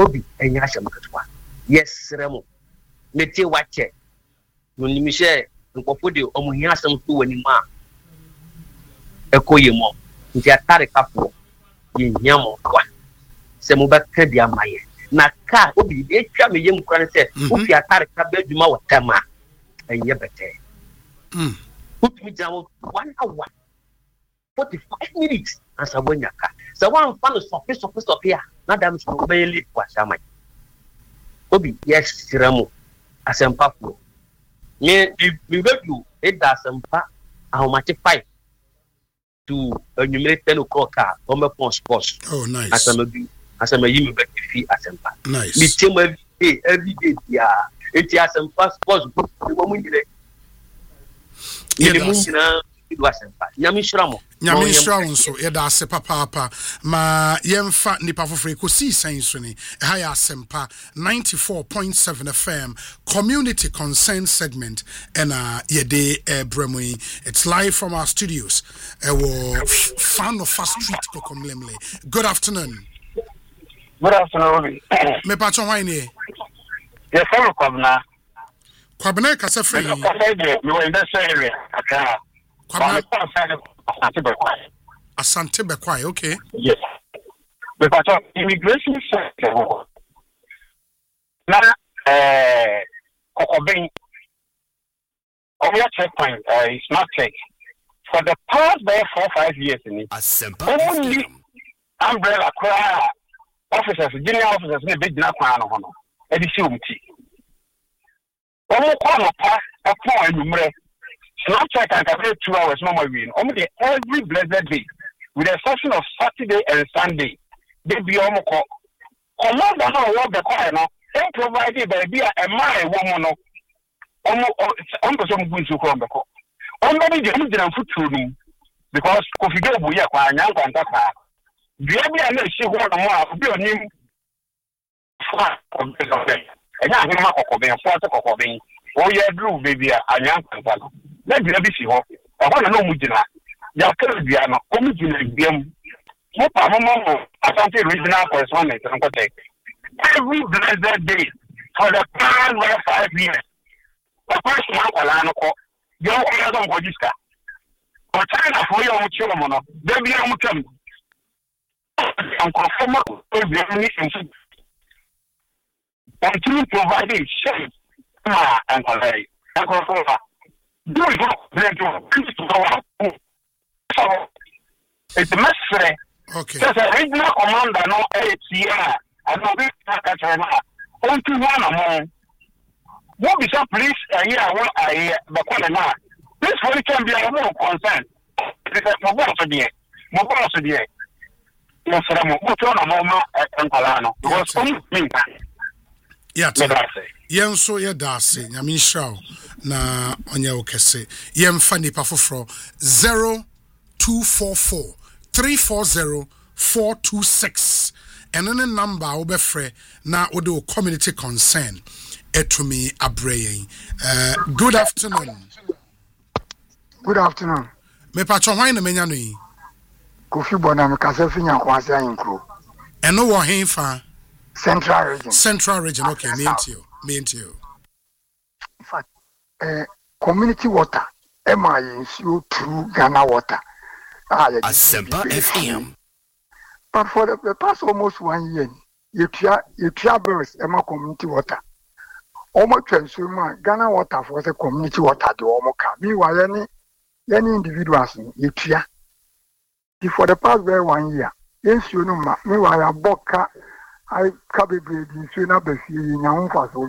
obi enya asem ketwa yes remo meti wache no nimishe nkofo de omuhia asem to wani ma ekoye mo nti atare kapo yenya mo kwa se mo beka dia maye na ka obi de twa me yem kwa se ofi atare ka ba djuma wotama enye bete put me down 1 hour 45 minutes as a wonyaka so one fan so here na dam so be lead kwa sama obi yes remo asempa pro me bedu it asempa ahomate 5 to enumerate 10 o'clock on my phone sports. Oh, nice. As I'm a human being asempa. Nice. Me team every day, yeah. It's asempa sports. Nyame shrawo so yeda ase papa ma yemfa nipa fofore ko si senso ni ha ya asempa 94.7 FM community concern segment and yede bremui. It's live from our studios fan of fast street kokomlemle. Good afternoon. Good afternoon. Me patron why ni yes sir kwabena ka se free me were in that area aka Asante Bekwai, okay. Yes. Because immigration sector na Kokobeng checkpoint is not take for the past 4-5 years in it. Only umbrella officers, junior officers ne big na kwa no hono. Edisi umti. Omo kwa no pa akwa enumre. Snapchat can cover 2 hours normal win. Almost every blessed day, with the exception of Saturday and Sunday, they be almost almost don't know what the car no. They provided by be a mile woman almost some good to come back. Only the engine foot through because if you get a boya kwa nyanga ntaka. The area na see one more be on him. And I have a Kokobeng. Oh yeah, blue baby, a young ntaka. Let me see how. I want to know Mujina. Yakibiano, Omujina, Biam. What Mama, Asante regional correspondent, and protect. Every blessed day for the past 5 years. The first one, Alano, your other Mojista. For China for your Muchomono, there be a Muchum. And conform to the mission. And through providing shade and Calais. And conform. Do it go so it's a mess. Okay. There's a regional commander, no ATR, and no big China. Only one among. What be some police here? What I the this one can be a more concern. Because my boss today. Yes, I'm a mama and Palano. Was only me. Yeah, yenso ye dase nyame nhyraw na onye wokese yemfa nipa foforo 0244 340 426 enene number wo befre na wo de community concern etumi abrayen. Good afternoon. Good afternoon. Me patron hwan na menya no yi Kofi Bonam kase finya kwase ayinkro eno wo henfa Central region, okay, me and you. In fact, community water, MINCO through Ghana water. Asempa FM. But for the past almost 1 year, you travel community water. Almost transform Ghana water for the community water to Omoka. Meanwhile, any individuals you for the past 1 year, yes, you know, meanwhile, Boka. I can't be so now be young for so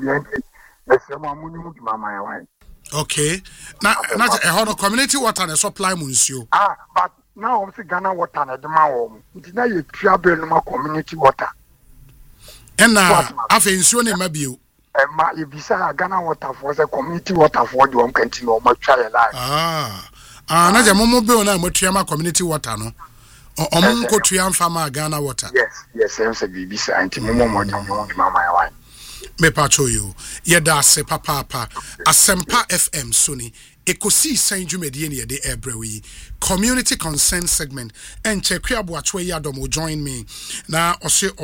okay. Now a community water and supply munsio. But now I'm saying Ghana water and the man. It's now you travel no community water. And now after insuring maybe you. And if you Ghana water for the community water for the continue much try life. Now the momo bill na mo community water no. Omunko triamfama Ghana water. Yes, I'm saying BBC anti momo mama wine. Me pacho you. Yeda se papa Asempa FM Sony. Ekosi Saint Jumedie ne de ebrewi. Community concern segment. And check ya boatwe ya domo join me. Na ose